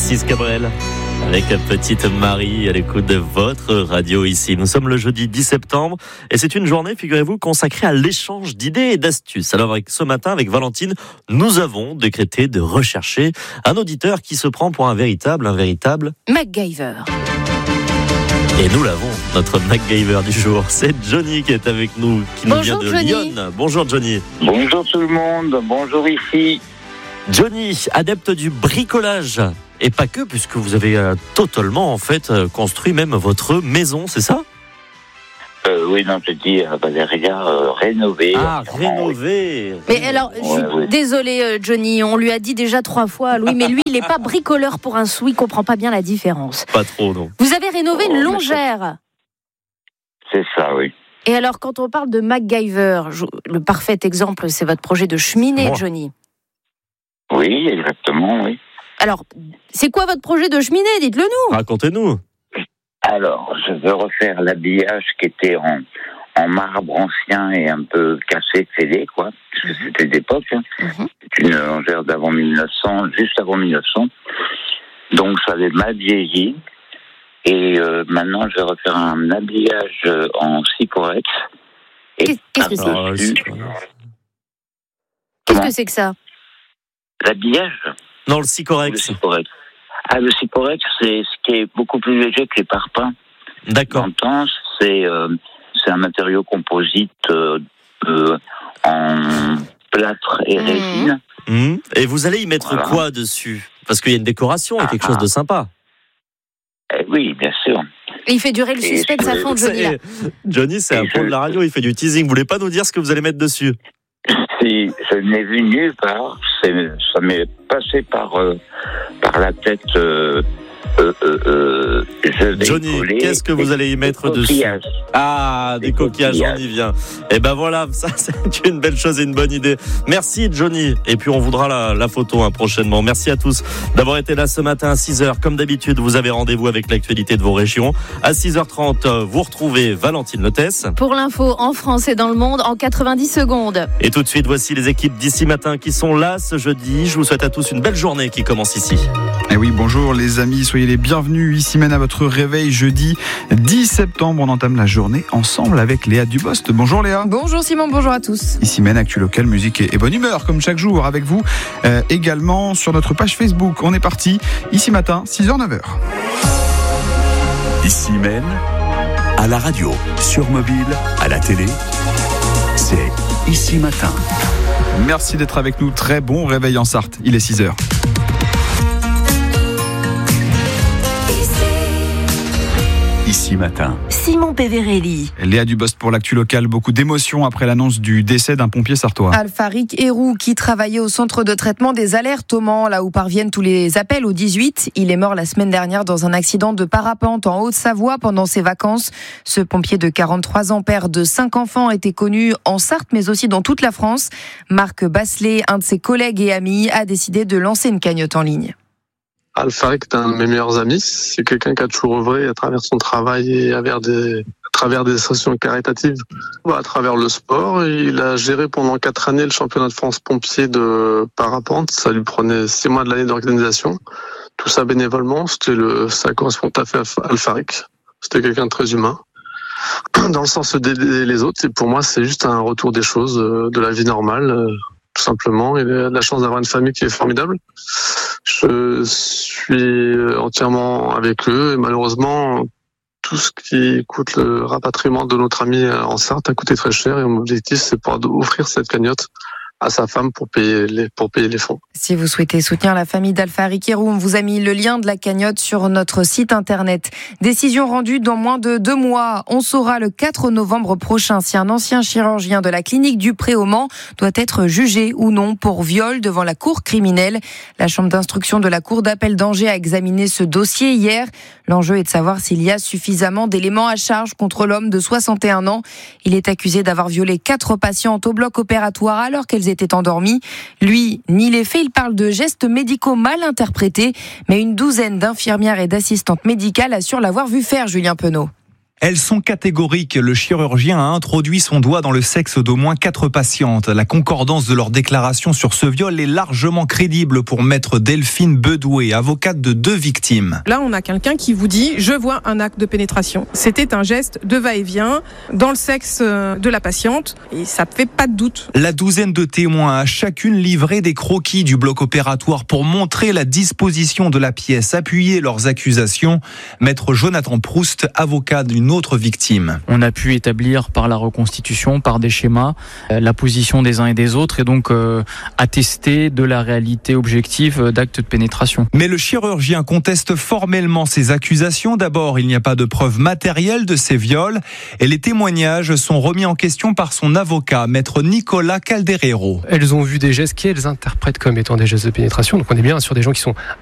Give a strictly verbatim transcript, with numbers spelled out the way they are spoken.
Francis Cabrel avec Petite Marie à l'écoute de votre radio ici. Nous sommes le jeudi dix septembre et c'est une journée, figurez-vous, consacrée à l'échange d'idées et d'astuces. Alors avec, ce matin, avec Valentine, nous avons décrété de rechercher un auditeur qui se prend pour un véritable, un véritable... MacGyver. Et nous l'avons, notre MacGyver du jour. C'est Johnny qui est avec nous, qui nous Bonjour, vient de Johnny. Lyon. Bonjour Johnny. Bonjour tout le monde, bonjour ici. Johnny, adepte du bricolage. Et pas que, puisque vous avez euh, totalement en fait euh, construit même votre maison, c'est ça ? Euh, oui, non, je dis euh, Valéria, euh, rénové. Ah, entièrement, rénové. Mais alors, je suis Ouais, ouais. désolée, euh, Johnny, on lui a dit déjà trois fois, Louis, mais lui, il n'est pas bricoleur pour un sou, il comprend pas bien la différence. Pas trop, non. Vous avez rénové Oh, une mais longère. C'est ça, oui. Et alors, quand on parle de MacGyver, je- le parfait exemple, c'est votre projet de cheminée, Moi. Johnny. Oui, exactement, oui. Alors, c'est quoi votre projet de cheminée ? Dites-le nous. Racontez-nous. Alors, je veux refaire l'habillage qui était en, en marbre ancien et un peu cassé, fêlé, quoi. Parce que c'était d'époque. Hein. Mhm. C'est une longère d'avant mille neuf cents, juste avant mille neuf cents. Donc, ça avait mal vieilli. Et euh, maintenant, je vais refaire un habillage euh, en Sycorex. Et Qu'est- qu'est-ce que c'est Alors, euh, par-dessus, c'est- Qu'est-ce Comment que c'est que ça ? l'habillage Non, le Le Sycorex. Sycorex. Ah, le Sycorex, c'est ce qui est beaucoup plus léger que les parpaings. D'accord. J'entends, c'est euh, c'est un matériau composite euh, euh, en plâtre et Mhm. résine. Hum. Et vous allez y mettre Voilà. quoi dessus ? Parce qu'il y a une décoration et quelque Ah, chose de sympa. Eh oui, bien sûr. Il fait durer le Et suspense je- à fond, Johnny, là. C'est- Johnny, c'est un Et pro je- de la radio, il fait du teasing. Vous voulez pas nous dire ce que vous allez mettre dessus ? Si je n'ai vu nulle part, c'est, ça m'est passé par euh, par la tête. Euh, euh, euh, euh, je vais Johnny, coller qu'est-ce que vous des- allez y mettre des dessus ? coquillages. Ah, des Des coquillages, on coquillages. y vient. Et ben voilà, ça c'est une belle chose et une bonne idée. Merci Johnny. Et puis on voudra la, la photo hein, prochainement. Merci à tous d'avoir été là ce matin à six heures. Comme d'habitude, vous avez rendez-vous avec l'actualité de vos régions. À six heures trente, vous retrouvez Valentine Lotès. Pour l'info en France et dans le monde, en quatre-vingt-dix secondes. Et tout de suite, voici les équipes d'ici matin qui sont là ce jeudi. Je vous souhaite à tous une belle journée qui commence ici. Et oui, bonjour les amis, soyez les bienvenus ici même à votre réveil jeudi dix septembre. On entame la journée ensemble avec Léa Dubost. Bonjour Léa. Bonjour Simon, bonjour à tous. Ici mène Actu Local, musique et bonne humeur comme chaque jour avec vous. Euh, également sur notre page Facebook. On est parti ici matin, six heures neuf heures. Ici même, à la radio, sur mobile, à la télé, c'est Ici Matin. Merci d'être avec nous. Très bon réveil en Sarthe. Il est six heures. Ici Matin. Simon Peverelli. Léa Dubost pour l'actu local. Beaucoup d'émotions après l'annonce du décès d'un pompier sartois. Alpharic Héroux, qui travaillait au centre de traitement des alertes au Mans, là où parviennent tous les appels au dix-huit. Il est mort la semaine dernière dans un accident de parapente en Haute-Savoie pendant ses vacances. Ce pompier de quarante-trois ans, père de cinq enfants, était connu en Sarthe, mais aussi dans toute la France. Marc Basselet, un de ses collègues et amis, a décidé de lancer une cagnotte en ligne. Alpharic est un de mes meilleurs amis. C'est quelqu'un qui a toujours œuvré à travers son travail et à travers des, à travers des associations caritatives. À travers le sport, il a géré pendant quatre années le championnat de France pompier de parapente. Ça lui prenait six mois de l'année d'organisation. Tout ça bénévolement. C'était le, ça correspond tout à fait à Alpharic. C'était quelqu'un de très humain. Dans le sens d'aider les autres. Et pour moi, c'est juste un retour des choses, de la vie normale. Tout simplement, il a de la chance d'avoir une famille qui est formidable. Je suis entièrement avec eux et malheureusement, tout ce qui coûte le rapatriement de notre ami en Sarthe a coûté très cher et mon objectif, c'est pour offrir cette cagnotte à sa femme pour payer les, pour payer les fonds. Si vous souhaitez soutenir la famille d'Alpharic Héroux, on vous a mis le lien de la cagnotte sur notre site internet. Décision rendue dans moins de deux mois. On saura le quatre novembre prochain si un ancien chirurgien de la clinique du Pré au Mans doit être jugé ou non pour viol devant la cour criminelle. La chambre d'instruction de la cour d'appel d'Angers a examiné ce dossier hier. L'enjeu est de savoir s'il y a suffisamment d'éléments à charge contre l'homme de soixante et un ans. Il est accusé d'avoir violé quatre patientes au bloc opératoire alors qu'elles étaient endormies. Lui nie les faits, il parle de gestes médicaux mal interprétés, mais une douzaine d'infirmières et d'assistantes médicales assurent l'avoir vu faire, Julien Penaud. Elles sont catégoriques. Le chirurgien a introduit son doigt dans le sexe d'au moins quatre patientes. La concordance de leurs déclarations sur ce viol est largement crédible pour maître Delphine Bedoué, avocate de deux victimes. Là, on a quelqu'un qui vous dit « je vois un acte de pénétration ». C'était un geste de va-et-vient dans le sexe de la patiente et ça ne fait pas de doute. La douzaine de témoins a chacune livré des croquis du bloc opératoire pour montrer la disposition de la pièce, appuyer leurs accusations. Maître Jonathan Proust, avocat d'une autre victime. On a pu établir par la reconstitution, par des schémas, euh, la position des uns et des autres et donc euh, attester de la réalité objective d'actes de pénétration. Mais le chirurgien conteste formellement ces accusations. D'abord, il n'y a pas de preuves matérielles de ces viols et les témoignages sont remis en question par son avocat, maître Nicolas Calderero. Elles ont vu des gestes qu'elles interprètent comme étant des gestes de pénétration, donc on est bien sur des gens qui sont